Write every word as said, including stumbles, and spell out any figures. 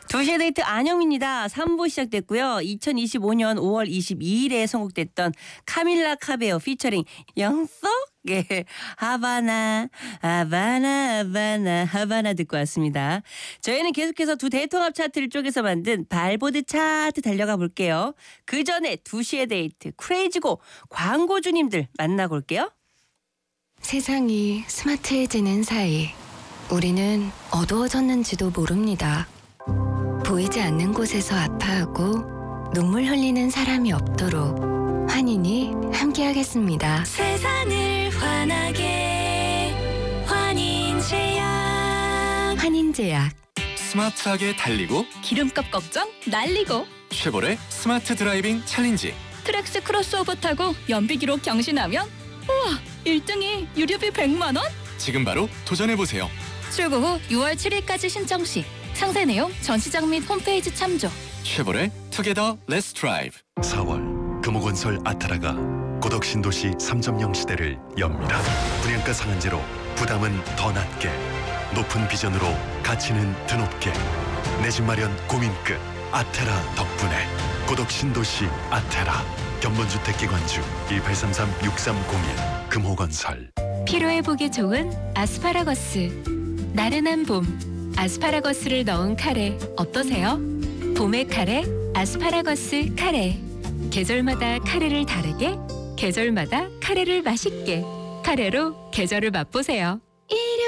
두 시의 데이트 안영입니다. 삼 부 시작됐고요. 이천이십오 년 오월 이십이일에 선곡됐던 카밀라 카베오 피처링 영석 예, 하바나 하바나 하바나 하바나 듣고 왔습니다. 저희는 계속해서 두 대통합 차트를 쪼개서 만든 발보드 차트 달려가 볼게요. 그 전에 두 시의 데이트 크레이지고 광고주님들 만나고 올게요. 세상이 스마트해지는 사이 우리는 어두워졌는지도 모릅니다. 보이지 않는 곳에서 아파하고 눈물 흘리는 사람이 없도록 환인이 함께하겠습니다. 세상을 환하게 환인제약. 환인제약. 스마트하게 달리고 기름값 걱정 날리고 쉐보레 스마트 드라이빙 챌린지. 트랙스 크로스오버 타고 연비 기록 경신하면 우와 일 등이 유료비 백만 원? 지금 바로 도전해보세요. 출고 후 유월 칠일까지 신청 시 상세 내용 전시장 및 홈페이지 참조. 쉐보레 투게더 렛츠 드라이브. 사월 금호건설 아타라가 고덕 신도시 삼 점 영 시대를 엽니다. 분양가 상한제로 부담은 더 낮게, 높은 비전으로 가치는 드높게, 내 집 마련 고민 끝 아테라 덕분에 고덕 신도시 아테라. 견본주택기관주 일팔삼삼 육삼공일 금호건설. 피로회복에 좋은 아스파라거스. 나른한 봄 아스파라거스를 넣은 카레 어떠세요? 봄의 카레 아스파라거스 카레. 계절마다 카레를 다르게, 계절마다 카레를 맛있게. 카레로 계절을 맛보세요. 일요